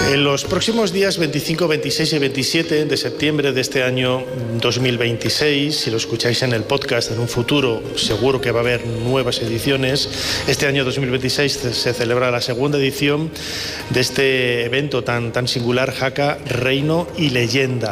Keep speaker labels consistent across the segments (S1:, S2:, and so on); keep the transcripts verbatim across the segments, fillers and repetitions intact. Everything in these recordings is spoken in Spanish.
S1: En los próximos días veinticinco, veintiséis y veintisiete de septiembre de este año dos mil veintiséis, si lo escucháis en el podcast en un futuro, seguro que va a haber nuevas ediciones. Este año dos mil veintiséis se celebra la segunda edición de este evento tan, tan singular, Jaca, Reino y Leyenda.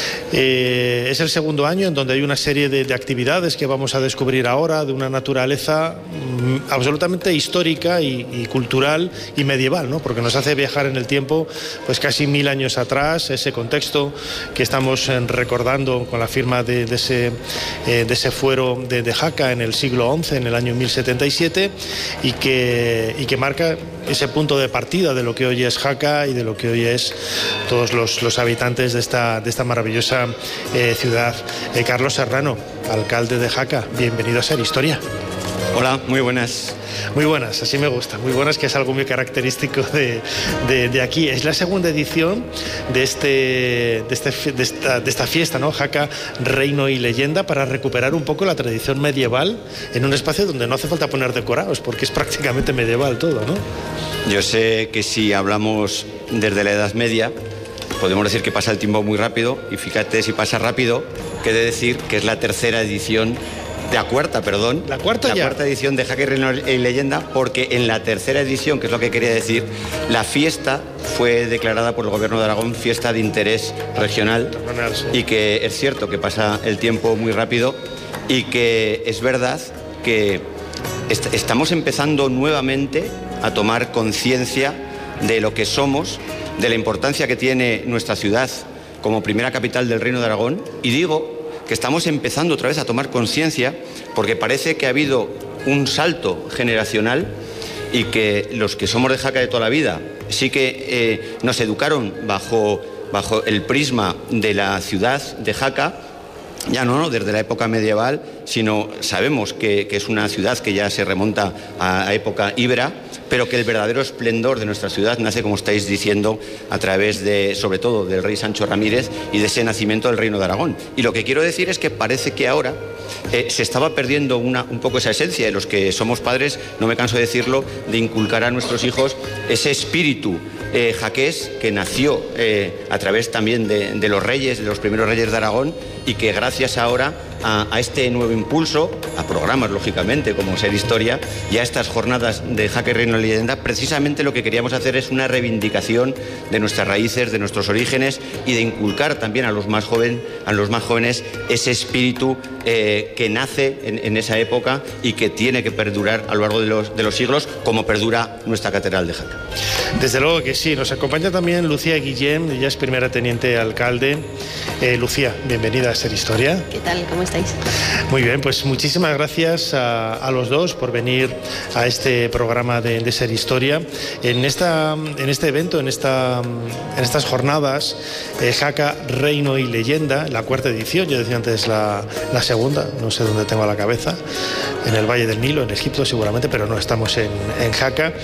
S1: Eh, es el segundo año en donde hay una serie de, de actividades que vamos a descubrir ahora, de una naturaleza mm, absolutamente histórica y, y cultural y medieval, ¿no? Porque nos hace viajar en el tiempo pues casi mil años atrás, ese contexto que estamos eh, recordando con la firma de, de, ese, eh, de ese fuero de, de Jaca en el siglo once, en el año mil setenta y siete, y que, y que marca ese punto de partida de lo que hoy es Jaca y de lo que hoy es todos los, los habitantes de esta, de esta maravillosa eh, ciudad. Eh, Carlos Serrano, alcalde de Jaca, bienvenido a Ser Historia.
S2: Hola, muy buenas.
S1: Muy buenas, así me gusta, muy buenas, que es algo muy característico de, de, de aquí. Es la segunda edición de, este, de, este, de, esta, de esta fiesta, ¿no? Jaca, Reino y Leyenda, para recuperar un poco la tradición medieval en un espacio donde no hace falta poner decorados, porque es prácticamente medieval todo, ¿no?
S2: Yo sé que si hablamos desde la Edad Media, podemos decir que pasa el tiempo muy rápido, y fíjate si pasa rápido, que he de decir que es la tercera edición, la cuarta, perdón.
S1: La cuarta
S2: la
S1: ya.
S2: La cuarta edición de Jaca, Reino y Leyenda, porque en la tercera edición, que es lo que quería decir, la fiesta fue declarada por el Gobierno de Aragón fiesta de interés regional,
S1: regional sí.
S2: Y que es cierto que pasa el tiempo muy rápido y que es verdad que est- estamos empezando nuevamente a tomar conciencia de lo que somos, de la importancia que tiene nuestra ciudad como primera capital del Reino de Aragón, y digo que estamos empezando otra vez a tomar conciencia porque parece que ha habido un salto generacional y que los que somos de Jaca de toda la vida sí que eh, nos educaron bajo, bajo el prisma de la ciudad de Jaca, ya no, no desde la época medieval, sino sabemos que, que es una ciudad que ya se remonta a, a época íbera, pero que el verdadero esplendor de nuestra ciudad nace, como estáis diciendo, a través de, sobre todo, del rey Sancho Ramírez y de ese nacimiento del Reino de Aragón. Y lo que quiero decir es que parece que ahora eh, se estaba perdiendo una, un poco esa esencia, de los que somos padres, no me canso de decirlo, de inculcar a nuestros hijos ese espíritu eh, jaqués que nació eh, a través también de, de los reyes, de los primeros reyes de Aragón, y que gracias ahora a, a este nuevo impulso, a programas lógicamente como Ser Historia, y a estas jornadas de Jaca y Reino y Leyenda, precisamente lo que queríamos hacer es una reivindicación de nuestras raíces, de nuestros orígenes, y de inculcar también a los más, joven, a los más jóvenes ese espíritu eh, que nace en, en esa época y que tiene que perdurar a lo largo de los, de los siglos, como perdura nuestra Catedral de Jaca.
S1: Desde luego que sí. Nos acompaña también Lucía Guillem, ella es primera teniente alcalde. Eh, Lucía, bienvenida a Ser Historia.
S3: ¿Qué tal? ¿Cómo estáis?
S1: Muy bien, pues muchísimas gracias a, a los dos por venir a este programa de, de Ser Historia. En, esta, en este evento, en, esta, en estas jornadas, eh, Jaca, Reino y Leyenda, la cuarta edición, yo decía antes la, la segunda, no sé dónde tengo la cabeza, en el Valle del Nilo, en Egipto seguramente, pero no, estamos en, en Jaca.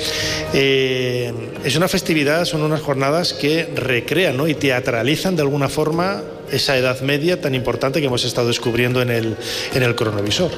S1: Eh, es una festividad, son unas jornadas que recrean, ¿no?, y teatralizan de alguna forma esa Edad Media tan importante que hemos estado descubriendo en el, en el cronovisor.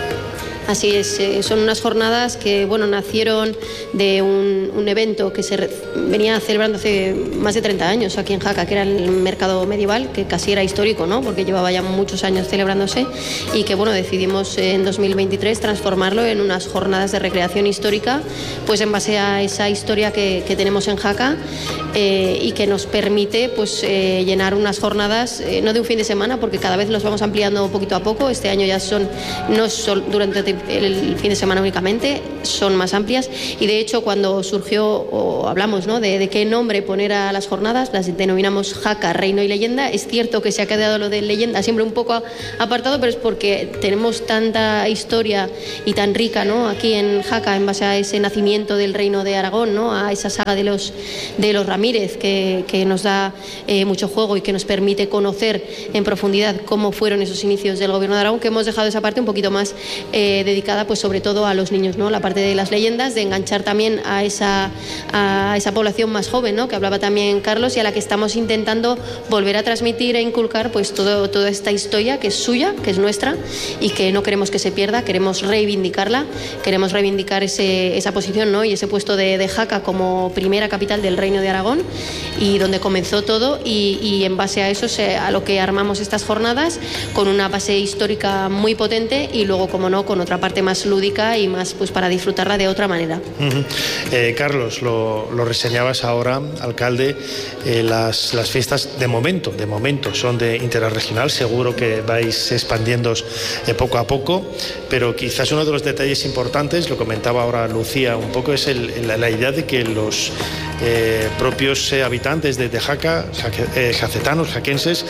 S3: Así es, eh, son unas jornadas que bueno, nacieron de un, un evento que se re, venía celebrando hace más de treinta años aquí en Jaca, que era el mercado medieval, que casi era histórico, ¿no?, porque llevaba ya muchos años celebrándose, y que bueno, decidimos eh, en dos mil veintitrés transformarlo en unas jornadas de recreación histórica, pues en base a esa historia que, que tenemos en Jaca, eh, y que nos permite pues eh, llenar unas jornadas, eh, no de un fin de semana, porque cada vez los vamos ampliando poquito a poco. Este año ya son, no son durante el fin de semana únicamente, son más amplias, y de hecho cuando surgió o hablamos, ¿no?, de, de qué nombre poner a las jornadas, las denominamos Jaca, Reino y Leyenda. Es cierto que se ha quedado lo de leyenda siempre un poco apartado, pero es porque tenemos tanta historia y tan rica, ¿no?, aquí en Jaca, en base a ese nacimiento del Reino de Aragón, ¿no?, a esa saga de los, de los Ramírez, que, que nos da eh, mucho juego y que nos permite conocer en profundidad cómo fueron esos inicios del Gobierno de Aragón, que hemos dejado esa parte un poquito más eh, dedicada pues sobre todo a los niños, ¿no? La parte de las leyendas, de enganchar también a esa, a esa población más joven, ¿no? Que hablaba también Carlos, y a la que estamos intentando volver a transmitir e inculcar pues todo, toda esta historia que es suya, que es nuestra y que no queremos que se pierda, queremos reivindicarla, queremos reivindicar ese, esa posición, ¿no? Y ese puesto de, de Jaca como primera capital del Reino de Aragón y donde comenzó todo, y, y en base a eso se, a lo que armamos estas jornadas con una base histórica muy potente y luego, como no, con otra parte más lúdica y más pues para disfrutarla de otra manera.
S1: Uh-huh. eh, Carlos, lo, lo reseñabas ahora, alcalde, eh, las, las fiestas de momento, de momento son de interés regional, seguro que vais expandiéndoos eh, poco a poco, pero quizás uno de los detalles importantes, lo comentaba ahora Lucía un poco, es el, la, la idea de que los eh, propios eh, habitantes de, de Jaca, jaque, eh, jacetanos, jaquenses,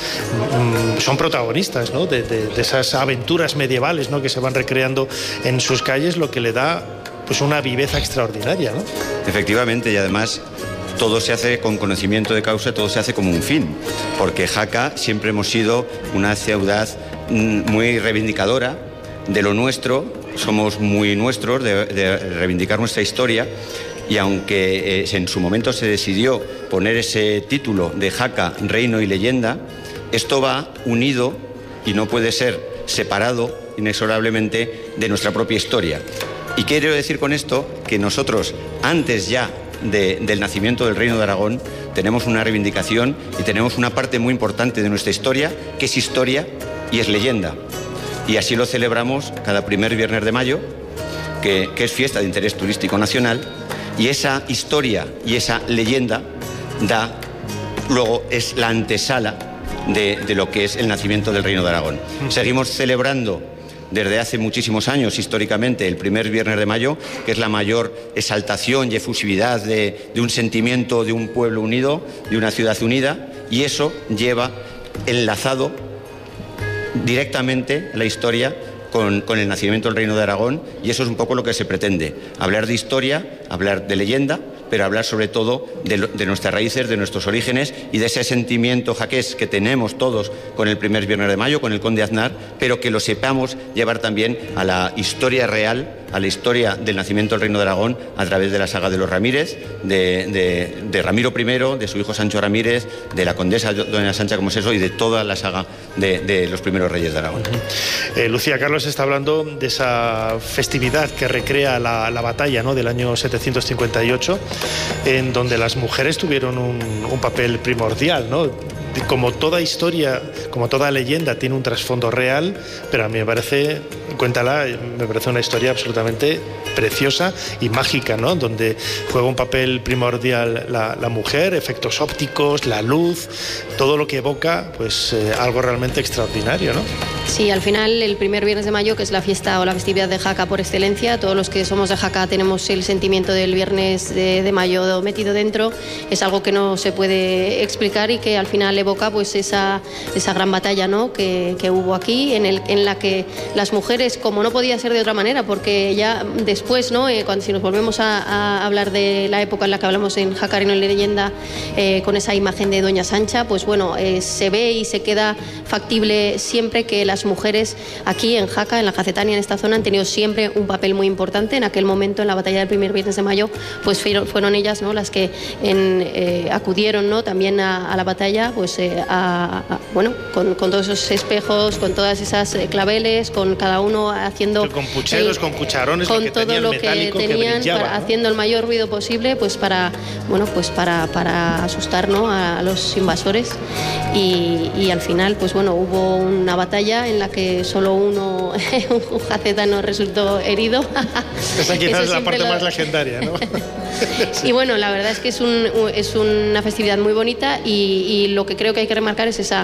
S1: mm, son protagonistas, ¿no? de, de, de esas aventuras medievales, ¿no? Que se van recreando en sus calles, lo que le da pues una viveza extraordinaria, ¿no?
S2: Efectivamente, y además todo se hace con conocimiento de causa, todo se hace como un fin, porque Jaca siempre hemos sido una ciudad muy reivindicadora de lo nuestro, somos muy nuestros, de, de reivindicar nuestra historia, y aunque eh, en su momento se decidió poner ese título de Jaca, Reino y Leyenda, esto va unido y no puede ser separado inexorablemente de nuestra propia historia. Y quiero decir con esto que nosotros, antes ya de, del nacimiento del Reino de Aragón, tenemos una reivindicación y tenemos una parte muy importante de nuestra historia, que es historia y es leyenda. Y así lo celebramos cada primer viernes de mayo, que, que es fiesta de interés turístico nacional, y esa historia y esa leyenda da, luego es la antesala de, de lo que es el nacimiento del Reino de Aragón. Seguimos celebrando desde hace muchísimos años, históricamente, el primer viernes de mayo, que es la mayor exaltación y efusividad de, de un sentimiento de un pueblo unido, de una ciudad unida, y eso lleva enlazado directamente la historia con, con el nacimiento del Reino de Aragón, y eso es un poco lo que se pretende, hablar de historia, hablar de leyenda, pero hablar sobre todo de, lo, de nuestras raíces, de nuestros orígenes y de ese sentimiento jaqués que tenemos todos con el primer viernes de mayo, con el Conde Aznar, pero que lo sepamos llevar también a la historia real, a la historia del nacimiento del Reino de Aragón a través de la saga de los Ramírez, de, de, de Ramiro primero, de su hijo Sancho Ramírez, de la condesa doña Sancha Comoseso y de toda la saga de, de los primeros reyes de Aragón.
S1: Uh-huh. eh, Lucía, Carlos está hablando de esa festividad que recrea la, la batalla, ¿no? Del año setecientos cincuenta y ocho, en donde las mujeres tuvieron un, un papel primordial, ¿no? Como toda historia, como toda leyenda, tiene un trasfondo real, pero a mí me parece, cuéntala, me parece una historia absolutamente preciosa y mágica, ¿no? Donde juega un papel primordial la, la mujer, efectos ópticos, la luz, todo lo que evoca, pues eh, algo realmente extraordinario, ¿no?
S3: Sí, al final el primer viernes de mayo, que es la fiesta o la festividad de Jaca por excelencia, todos los que somos de Jaca tenemos el sentimiento del viernes de, de mayo metido dentro, es algo que no se puede explicar y que al final evoca pues esa, esa gran batalla, ¿no? que, que hubo aquí, en, el, en la que las mujeres, como no podía ser de otra manera, porque ya después, ¿no? eh, cuando si nos volvemos a, a hablar de la época en la que hablamos en Jaca, Reino y Leyenda, eh, con esa imagen de doña Sancha, pues bueno, eh, se ve y se queda factible siempre que las mujeres aquí en Jaca, en la Jacetania, en esta zona, han tenido siempre un papel muy importante. En aquel momento, en la batalla del primer viernes de mayo, pues fueron, fueron ellas, ¿no? Las que en, eh, acudieron, ¿no? También a, a la batalla, pues eh, a, a, bueno, con, con todos esos espejos, con todas esas eh, claveles, con cada uno haciendo
S1: con pucheros, el, con cucharones,
S3: con
S1: que
S3: todo lo que tenían,
S1: que brillaba,
S3: para,
S1: ¿no?
S3: haciendo el mayor ruido posible, pues para, bueno, pues para, para asustar, ¿no? a, a los invasores. Y, y al final, pues bueno, hubo una batalla en la que solo uno, un jacetano, resultó herido.
S1: Esa quizás es la parte lo... más legendaria, ¿no?
S3: Sí. Y bueno, la verdad es que es, un, es una festividad muy bonita y, y lo que creo que hay que remarcar es esa,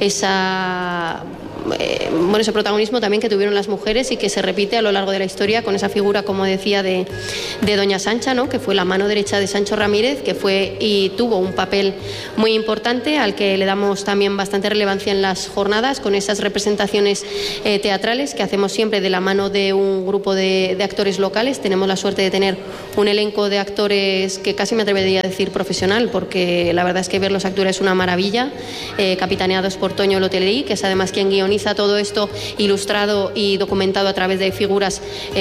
S3: esa eh, bueno, ese protagonismo también que tuvieron las mujeres y que se repite a lo largo de la historia con esa figura, como decía, de, de doña Sancha, ¿no? Que fue la mano derecha de Sancho Ramírez, que fue y tuvo un papel muy importante al que le damos también bastante relevancia en las jornadas, con esas representaciones eh, teatrales que hacemos siempre de la mano de un grupo de, de actores locales. Tenemos la suerte de tener un elenco de actores que casi me atrevería a decir profesional, porque la verdad es que verlos actuar es una maravilla, eh, capitaneados por Toño Lotellerí, que es además quien guioniza organiza todo esto ilustrado y documentado a través de figuras